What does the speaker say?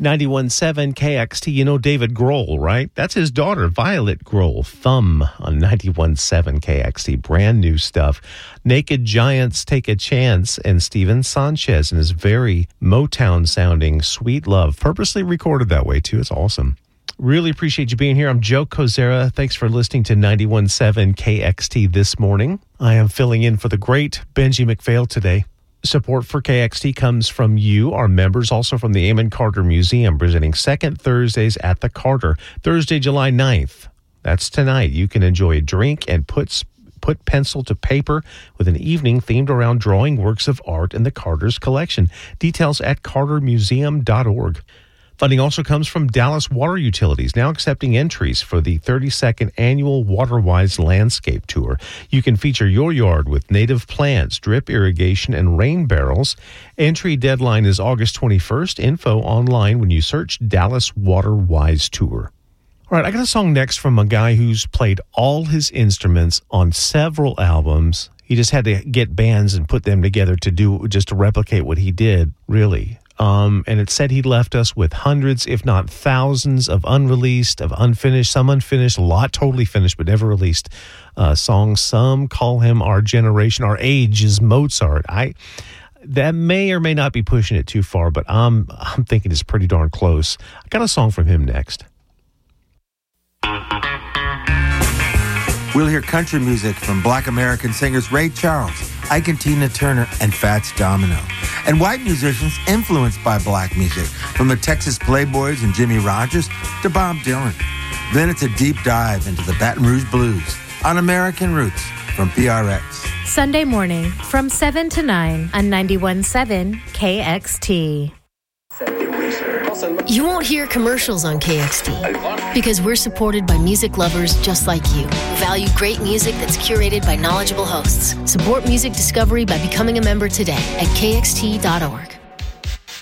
91.7 KXT. You know David Grohl, right? That's his daughter, Violet Grohl. Thumb on 91.7 KXT. Brand new stuff. Naked Giants, Take a Chance, and Steven Sanchez and his very Motown-sounding Sweet Love. Purposely recorded that way, too. It's awesome. Really appreciate you being here. I'm Joe Kozera. Thanks for listening to 91.7 KXT this morning. I am filling in for the great Benji McPhail today. Support for KXT comes from you, our members, also from the Amon Carter Museum, presenting Second Thursdays at the Carter, Thursday, July 9th. That's tonight. You can enjoy a drink and put pencil to paper with an evening themed around drawing works of art in the Carter's collection. Details at cartermuseum.org. Funding also comes from Dallas Water Utilities, now accepting entries for the 32nd annual WaterWise Landscape Tour. You can feature your yard with native plants, drip irrigation, and rain barrels. Entry deadline is August 21st. Info online when you search Dallas WaterWise Tour. All right, I got a song next from a guy who's played all his instruments on several albums. He just had to get bands and put them together to replicate what he did, really. And it said he left us with hundreds, if not thousands, of unreleased, of unfinished, some unfinished, a lot totally finished, but never released songs. Some call him our generation, our age is Mozart. That may or may not be pushing it too far, but I'm thinking it's pretty darn close. I got a song from him next. We'll hear country music from Black American singers Ray Charles, Ike and Tina Turner, and Fats Domino. And white musicians influenced by black music, from the Texas Playboys and Jimmy Rogers to Bob Dylan. Then it's a deep dive into the Baton Rouge Blues on American Roots from PRX. Sunday morning from 7 to 9 on 91.7 KXT. You won't hear commercials on KXT because we're supported by music lovers just like you who value great music that's curated by knowledgeable hosts. Support music discovery by becoming a member today at kxt.org.